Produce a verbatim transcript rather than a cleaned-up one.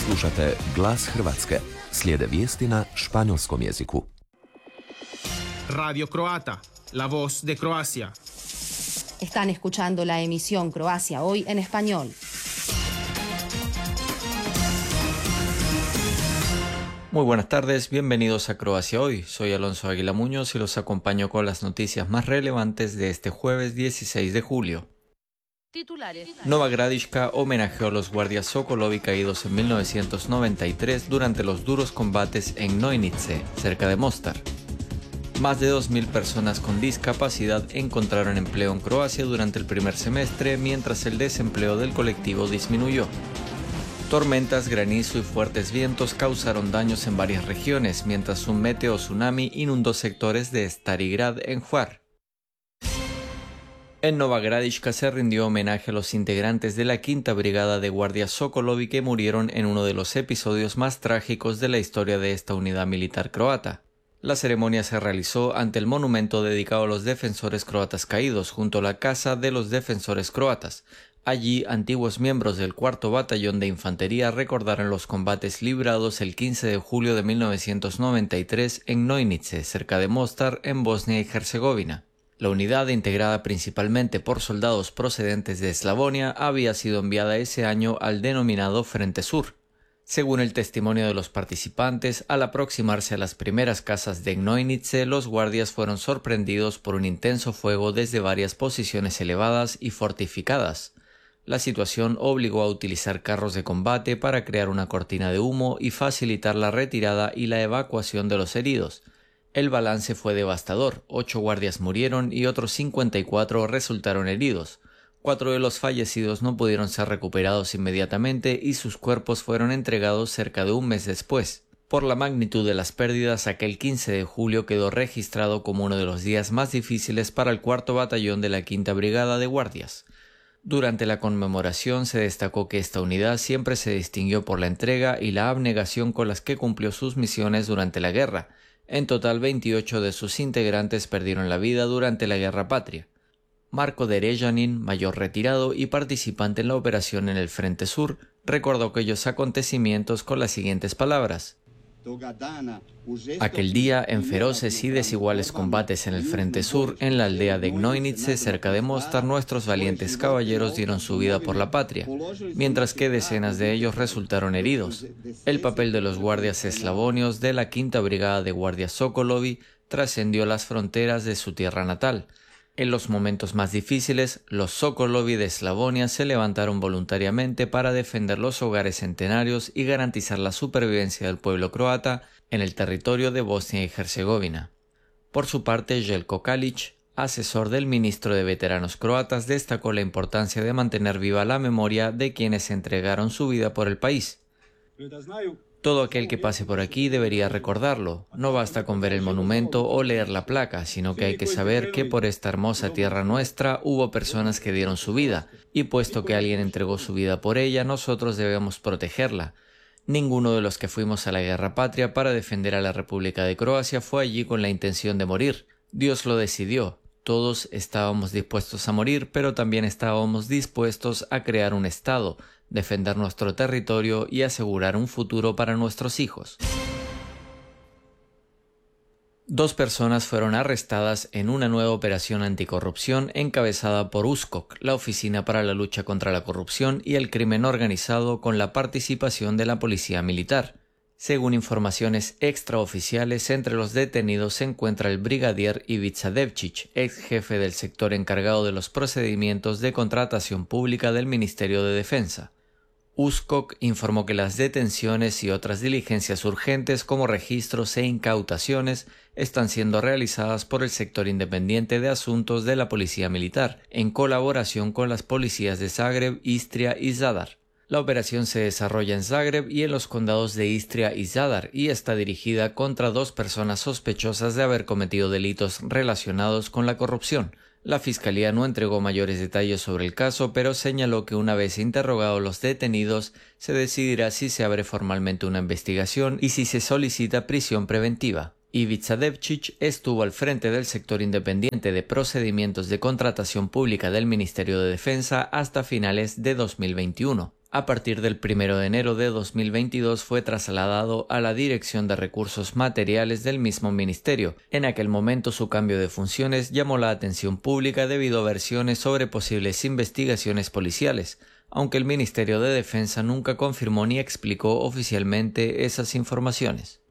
Slušate Glas Hrvatske. Slijede vijesti na španjolskom jeziku. Radio Croata, la voz de Croacia. Están escuchando la emisión Croacia Hoy en español. Muy buenas tardes, bienvenidos a Croacia Hoy. Soy Alonso Águila Muñoz y los acompaño con las noticias más relevantes de este jueves dieciséis de julio. Titulares. Nova Gradiška homenajeó a los guardias Sokolovi caídos en mil novecientos noventa y tres durante los duros combates en Nojnice, cerca de Mostar. Más de dos mil personas con discapacidad encontraron empleo en Croacia durante el primer semestre, mientras el desempleo del colectivo disminuyó. Tormentas, granizo y fuertes vientos causaron daños en varias regiones, mientras un meteo tsunami inundó sectores de Stari Grad en Hvar. En Nova Gradiška se rindió homenaje a los integrantes de la quinta Brigada de Guardias Sokolovi que murieron en uno de los episodios más trágicos de la historia de esta unidad militar croata. La ceremonia se realizó ante el monumento dedicado a los defensores croatas caídos, junto a la Casa de los Defensores Croatas. Allí, antiguos miembros del cuarto Batallón de Infantería recordaron los combates librados el quince de julio de mil novecientos noventa y tres en Nojnice, cerca de Mostar, en Bosnia y Herzegovina. La unidad, integrada principalmente por soldados procedentes de Eslavonia, había sido enviada ese año al denominado Frente Sur. Según el testimonio de los participantes, al aproximarse a las primeras casas de Nojnice, los guardias fueron sorprendidos por un intenso fuego desde varias posiciones elevadas y fortificadas. La situación obligó a utilizar carros de combate para crear una cortina de humo y facilitar la retirada y la evacuación de los heridos. El balance fue devastador, ocho guardias murieron y otros cincuenta y cuatro resultaron heridos. Cuatro de los fallecidos no pudieron ser recuperados inmediatamente y sus cuerpos fueron entregados cerca de un mes después. Por la magnitud de las pérdidas, aquel quince de julio quedó registrado como uno de los días más difíciles para el cuarto batallón de la quinta Brigada de Guardias. Durante la conmemoración se destacó que esta unidad siempre se distinguió por la entrega y la abnegación con las que cumplió sus misiones durante la guerra. En total, veintiocho de sus integrantes perdieron la vida durante la Guerra Patria. Marko Derejanin, mayor retirado y participante en la operación en el Frente Sur, recordó aquellos acontecimientos con las siguientes palabras. Aquel día, en feroces y desiguales combates en el Frente Sur, en la aldea de Nojnice, cerca de Mostar, nuestros valientes caballeros dieron su vida por la patria, mientras que decenas de ellos resultaron heridos. El papel de los guardias eslavonios de la quinta Brigada de Guardias Sokolovi trascendió las fronteras de su tierra natal. En los momentos más difíciles, los Sokolovi de Eslavonia se levantaron voluntariamente para defender los hogares centenarios y garantizar la supervivencia del pueblo croata en el territorio de Bosnia y Herzegovina. Por su parte, Jelko Kalić, asesor del ministro de Veteranos croatas, destacó la importancia de mantener viva la memoria de quienes entregaron su vida por el país. Todo aquel que pase por aquí debería recordarlo. No basta con ver el monumento o leer la placa, sino que hay que saber que por esta hermosa tierra nuestra hubo personas que dieron su vida, y puesto que alguien entregó su vida por ella, nosotros debemos protegerla. Ninguno de los que fuimos a la Guerra Patria para defender a la República de Croacia fue allí con la intención de morir. Dios lo decidió. Todos estábamos dispuestos a morir, pero también estábamos dispuestos a crear un Estado, defender nuestro territorio y asegurar un futuro para nuestros hijos. Dos personas fueron arrestadas en una nueva operación anticorrupción encabezada por USKOK, la Oficina para la Lucha contra la Corrupción y el Crimen Organizado, con la participación de la Policía Militar. Según informaciones extraoficiales, entre los detenidos se encuentra el brigadier Ivica Devčić, ex jefe del sector encargado de los procedimientos de contratación pública del Ministerio de Defensa. USKOK informó que las detenciones y otras diligencias urgentes como registros e incautaciones están siendo realizadas por el sector independiente de asuntos de la Policía Militar, en colaboración con las policías de Zagreb, Istria y Zadar. La operación se desarrolla en Zagreb y en los condados de Istria y Zadar y está dirigida contra dos personas sospechosas de haber cometido delitos relacionados con la corrupción. La Fiscalía no entregó mayores detalles sobre el caso, pero señaló que una vez interrogados los detenidos, se decidirá si se abre formalmente una investigación y si se solicita prisión preventiva. Ivica Devčić estuvo al frente del sector independiente de procedimientos de contratación pública del Ministerio de Defensa hasta finales de dos mil veintiuno. A partir del primero de enero de dos mil veintidós fue trasladado a la Dirección de Recursos Materiales del mismo ministerio. En aquel momento su cambio de funciones llamó la atención pública debido a versiones sobre posibles investigaciones policiales, aunque el Ministerio de Defensa nunca confirmó ni explicó oficialmente esas informaciones.